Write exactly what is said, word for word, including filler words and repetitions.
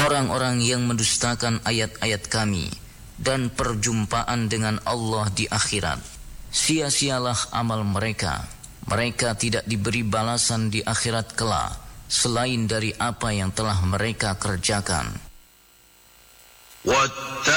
orang-orang yang mendustakan ayat-ayat kami dan perjumpaan dengan Allah di akhirat, sia-sialah amal mereka. Mereka tidak diberi balasan di akhirat kelak selain dari apa yang telah mereka kerjakan.